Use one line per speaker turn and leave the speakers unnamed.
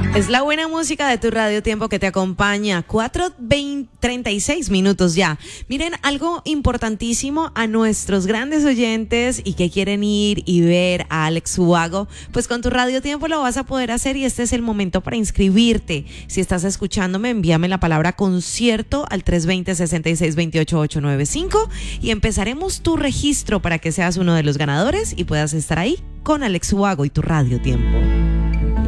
Es la buena música de tu Radio Tiempo que te acompaña. 4:36 minutos ya. Miren, algo importantísimo a nuestros grandes oyentes y que quieren ir y ver a Alex Ubago, pues con tu Radio Tiempo lo vas a poder hacer y este es el momento para inscribirte. Si estás escuchándome, envíame la palabra concierto al 320-6628-895 y empezaremos tu registro para que seas uno de los ganadores y puedas estar ahí con Alex Ubago y tu Radio Tiempo.